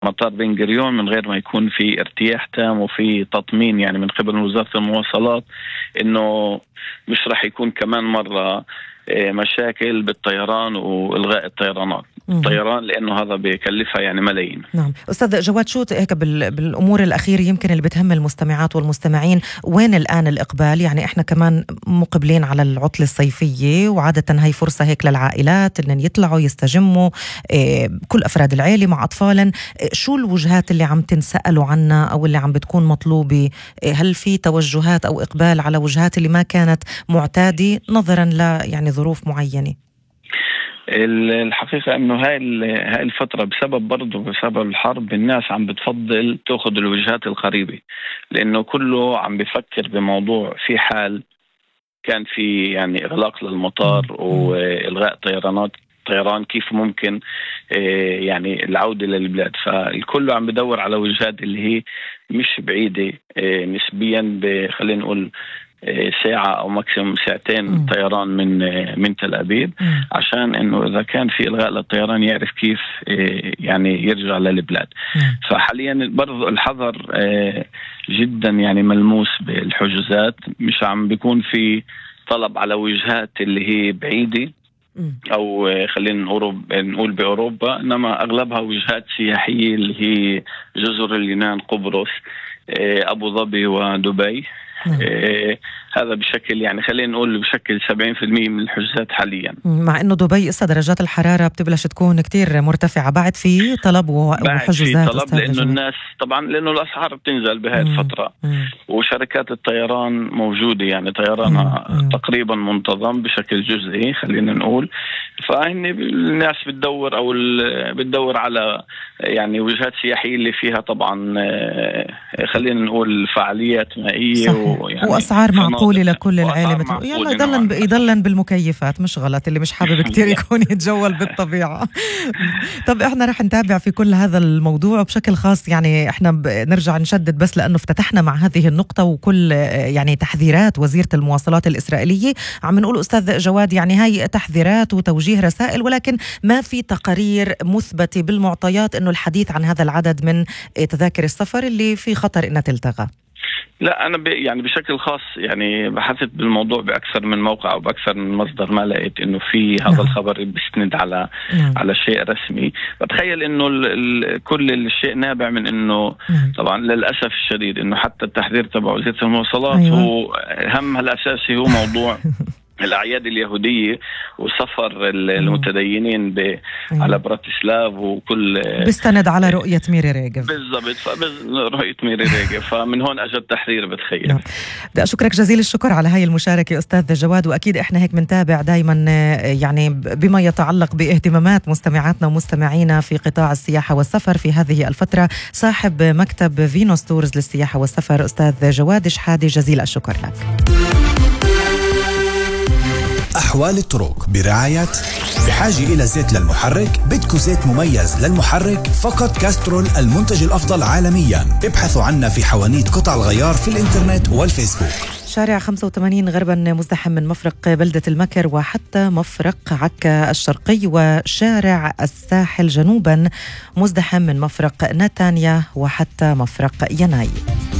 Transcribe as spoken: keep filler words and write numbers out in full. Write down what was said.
مطار بن غوريون من غير ما يكون في ارتياح تام وفي تطمين يعني من قبل وزارة المواصلات إنه مش راح يكون كمان مرة مشاكل بالطيران وإلغاء الطيرانات الطيران لأنه هذا بيكلفها يعني ملايين. نعم أستاذ جواد، شو هيك بالأمور الأخيرة يمكن اللي بتهم المستمعات والمستمعين، وين الآن الإقبال؟ يعني إحنا كمان مقبلين على العطلة الصيفية، وعادة هاي فرصة هيك للعائلات إن يطلعوا يستجموا إيه كل أفراد العائلة مع أطفالا. إيه شو الوجهات اللي عم تنسألوا عنها أو اللي عم بتكون مطلوبة؟ إيه هل في توجهات أو إقبال على وجهات اللي ما كانت معتادة نظرا ل يعني ظروف معينة؟ الحقيقة انه هاي هاي الفترة بسبب برضه بسبب الحرب الناس عم بتفضل تاخذ الوجهات القريبة، لانه كله عم بفكر بموضوع في حال كان في يعني اغلاق للمطار والغاء طيرانات طيران كيف ممكن يعني العودة للبلاد. فالكل عم بدور على وجهات اللي هي مش بعيدة نسبيا، خلينا نقول ساعة أو ماكسيموم ساعتين م. طيران من من تل أبيب، م. عشان إنه إذا كان في إلغاء للطيران يعرف كيف يعني يرجع للبلاد. م. فحاليا برضو الحظر جدا يعني ملموس بالحجوزات، مش عم بيكون في طلب على وجهات اللي هي بعيدة أو خلينا نقول بأوروبا، إنما أغلبها وجهات سياحية اللي هي جزر اليونان، قبرص، أبو ظبي ودبي. إيه هذا بشكل يعني خلينا نقول بشكل سبعين بالمئة من الحجوزات حاليا، مع انه دبي اسا درجات الحراره بتبلش تكون كتير مرتفعه. بعد في طلب وحجوزات، بعد في طلب لانه الناس طبعا لانه الاسعار بتنزل بهاي الفتره، مم. وشركات الطيران موجوده يعني طيرانها مم. تقريبا منتظم بشكل جزئي خلينا نقول. فهن الناس بتدور او بتدور على يعني وجهات سياحيه اللي فيها طبعا خلينا نقول فعاليات مائيه ويعني واسعار معقوله لكل العالم، يلا يضلن يضلن بالمكيفات مش غلط، اللي مش حابب كتير يكون يتجول بالطبيعه. طب احنا رح نتابع في كل هذا الموضوع وبشكل خاص يعني احنا نرجع نشدد بس لانه افتتحنا مع هذه النقطه وكل يعني تحذيرات وزيره المواصلات الاسرائيليه. عم نقول استاذ جواد يعني هاي تحذيرات وتوجيه رسائل، ولكن ما في تقارير مثبته بالمعطيات انه الحديث عن هذا العدد من تذاكر السفر اللي في خطر انها تلتغى. لا أنا يعني بشكل خاص يعني بحثت بالموضوع بأكثر من موقع وبأكثر من مصدر، ما لقيت إنه في هذا نعم. الخبر بيستند على نعم. على شيء رسمي. بتخيل إنه ال ال كل الشيء نابع من إنه نعم. طبعا للأسف الشديد إنه حتى التحذير تبع وزارة المواصلات أيوة. هو همها الأساسي هو موضوع الأعياد اليهودية وسفر المتدينين على براتسلاف وكل بيستند على رؤية ميري ريغف. بالضبط رؤية ميري ريغف، فمن هون أجى التحرير بتخيل. نعم. بدي أشكرك جزيل الشكر على هاي المشاركة أستاذ جواد، وأكيد إحنا هيك منتابع دايما يعني بما يتعلق باهتمامات مستمعاتنا ومستمعينا في قطاع السياحة والسفر في هذه الفترة. صاحب مكتب فينوس تورز للسياحة والسفر أستاذ جواد شحادي، جزيل الشكر لك. أحوال الطرق برعاية بحاجة إلى زيت للمحرك؟ بدكو زيت مميز للمحرك؟ فقط كاسترول المنتج الأفضل عالميا. ابحثوا عنا في حوانيت قطع الغيار في الإنترنت والفيسبوك. شارع خمسة وثمانين غربا مزدحم من مفرق بلدة المكر وحتى مفرق عكا الشرقي، وشارع الساحل جنوبا مزدحم من مفرق نتانيا وحتى مفرق يناي.